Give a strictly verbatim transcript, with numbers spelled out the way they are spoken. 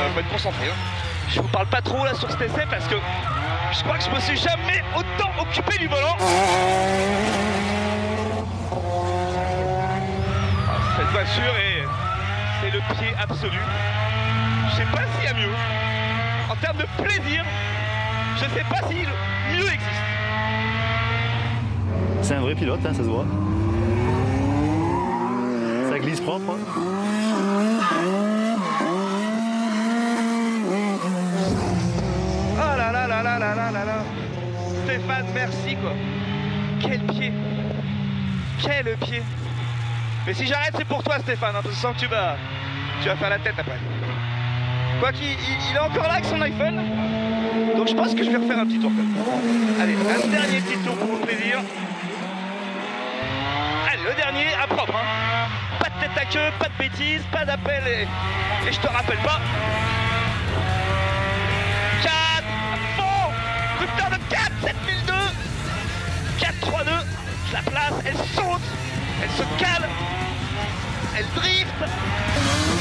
faut être concentré. Hein. Je vous parle pas trop là sur cet essai parce que je crois que je me suis jamais autant occupé du volant. Cette voiture est, c'est le pied absolu. Je sais pas s'il y a mieux. En termes de plaisir, je sais pas si mieux existe. C'est un vrai pilote, hein, ça se voit. Ça glisse propre. Hein. Oh là là là là là là là là. Stéphane, merci quoi. Quel pied. Quel pied. Mais si j'arrête, c'est pour toi Stéphane, hein, parce que je sens que tu vas, tu vas faire la tête après. Quoi qu'il il, il est encore là avec son iPhone, donc je pense que je vais refaire un petit tour. Allez, un dernier petit tour pour le plaisir. Allez, le dernier à propre. Hein. Pas de tête à queue, pas de bêtises, pas d'appel et, et je te rappelle pas. quatre, à fond, rupteur de quatre, sept mille deux, quatre, trois, deux, la place, elle saute, elle se cale, elle drift.